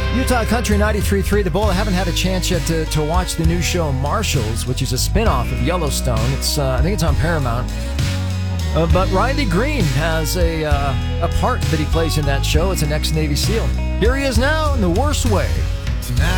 Utah Country 93.3 The Bull. I haven't had a chance yet to watch the new show Marshals, which is a spin-off of Yellowstone. I think it's on Paramount. But Riley Green has a part that he plays in that show as an ex-Navy SEAL. Here he is now in The Worst Way. Tonight